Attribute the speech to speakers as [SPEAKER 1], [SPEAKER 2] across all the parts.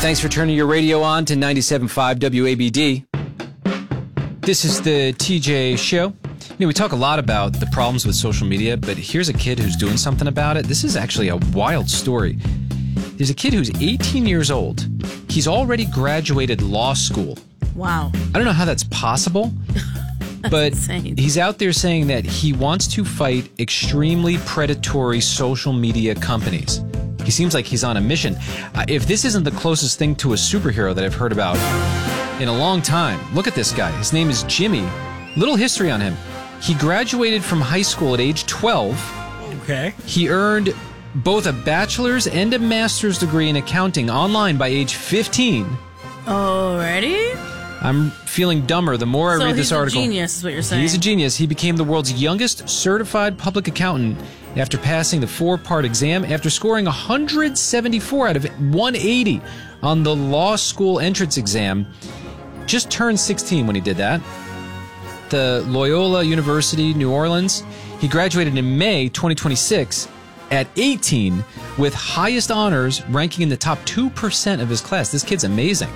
[SPEAKER 1] Thanks for turning your radio on to 97.5 WABD. This is the TJ Show. We talk a lot about the problems with social media, but here's a kid who's doing something about it. This is actually a wild story. There's a kid who's 18 years old. He's already graduated law school.
[SPEAKER 2] Wow.
[SPEAKER 1] I don't know how that's possible, but
[SPEAKER 2] insane.
[SPEAKER 1] He's out there saying that he wants to fight extremely predatory social media companies. He seems like he's on a mission. If this isn't the closest thing to a superhero that I've heard about in a long time, look at this guy. His name is Jimmy. Little history on him. He graduated from high school at age 12.
[SPEAKER 3] Okay.
[SPEAKER 1] He earned both a bachelor's and a master's degree in accounting online by age 15.
[SPEAKER 2] Already?
[SPEAKER 1] I'm feeling dumber the more I read this article.
[SPEAKER 2] So he's a genius is what you're saying.
[SPEAKER 1] He's a genius. He became the world's youngest certified public accountant after passing the 4-part exam after scoring 174 out of 180 on the law school entrance exam. Just turned 16 when he did that. The Loyola University, New Orleans. He graduated in May 2026 at 18 with highest honors, ranking in the top 2% of his class. This kid's amazing.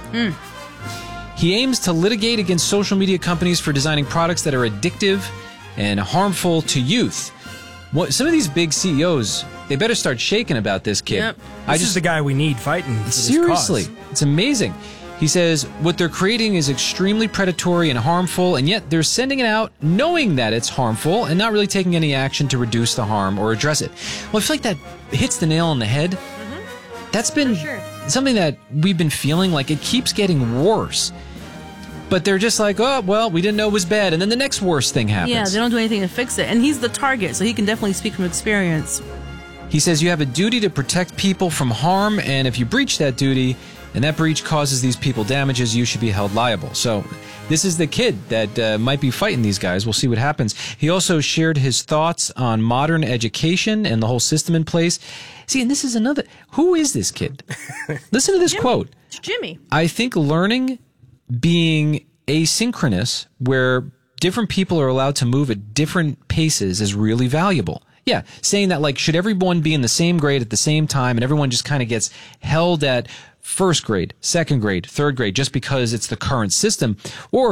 [SPEAKER 1] He aims to litigate against social media companies for designing products that are addictive and harmful to youth. Some of these big CEOs, they better start shaking about this kid.
[SPEAKER 2] Yep.
[SPEAKER 3] This is the guy we need fighting for this
[SPEAKER 1] Seriously,
[SPEAKER 3] cause.
[SPEAKER 1] it's amazing. He says what they're creating is extremely predatory and harmful, and yet they're sending it out knowing that it's harmful and not really taking any action to reduce the harm or address it. Well, I feel like that hits the nail on the head. That's been something that we've been feeling like it keeps getting worse. But they're just like, oh, well, we didn't know it was bad. And then the next worst thing happens.
[SPEAKER 2] Yeah, they don't do anything to fix it. And he's the target, so he can definitely speak from experience.
[SPEAKER 1] He says you have a duty to protect people from harm, and if you breach that duty, and that breach causes these people damages, you should be held liable. So this is the kid that might be fighting these guys. We'll see what happens. He also shared his thoughts on modern education and the whole system in place. See, and this is another... Who is this kid? Listen to this quote.
[SPEAKER 2] It's Jimmy.
[SPEAKER 1] I think learning being asynchronous, where different people are allowed to move at different paces, is really valuable. Yeah, saying that, like, should everyone be in the same grade at the same time and everyone just kind of gets held at first grade, second grade, third grade just because it's the current system? Or